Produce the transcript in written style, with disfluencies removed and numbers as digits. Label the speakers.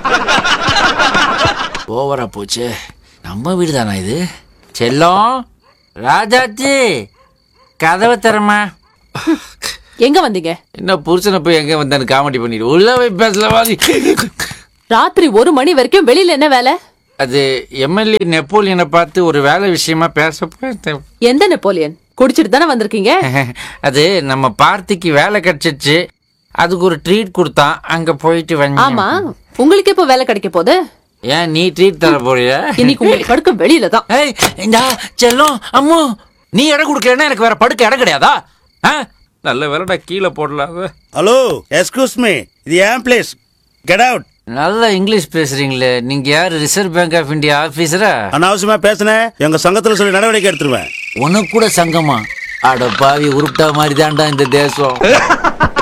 Speaker 1: ஓவரா போச்சு. நம்ம வீடு தானா இது? செல்லம், ராஜாச்சி, கதவை தரமா.
Speaker 2: எங்க வந்தீங்க?
Speaker 1: என்ன புருஷனை போய் எங்க வந்தான்னு காமெடி பண்ணிடு. உள்ள போய் பேசலவாதி.
Speaker 2: ராத்திரி 1 மணி வரைக்கும் வெளியில என்ன வேலை?
Speaker 1: அது எம்எல்ஏ நெப்போலியனை பார்த்து ஒரு வேலை விஷயமா பேச போய்.
Speaker 2: எந்த நெப்போலியன்? குடிச்சிட்டு தானே வந்திருக்கீங்க?
Speaker 1: அது நம்ம பார்த்திக்கு வேலை கிடைச்சிச்சு. அதுக்கு ஒரு ட்ரீட் கொடுத்தான். அங்க போயிட்டு வந்து.
Speaker 2: ஆமா, உங்களுக்கு எப்போ வேலை கிடைக்க போகுது?
Speaker 1: ஏன் நீ ட்ரீட் தர போறியா?
Speaker 2: இன்னைக்கு உங்களுக்கு படுக்க வெளியில தான்.
Speaker 1: செல்லம், அம்மு, நீ இடம் கொடுக்கலன்னா எனக்கு வேற படுக்க இடம் கிடையாதா? நல்ல வேலைடா, கீழே போடலாம்.
Speaker 3: ஹலோ, எக்ஸ்கியூஸ் மீ, இது ஏன் பிளேஸ், கெட் அவுட்.
Speaker 1: நல்லா இங்கிலீஷ் பேசுறீங்களே, நீங்க யாரு? Reserve bank of India ஆபீசரா?
Speaker 3: அனாவசியமா பேசுனேன், எங்க சங்கத்துல சொல்லி நடவடிக்கை எடுத்துருவேன்.
Speaker 1: உனக்கு கூட சங்கமா? அட பாவி, உருப்பிட்டா மாதிரி தான்டா இந்த தேசம்.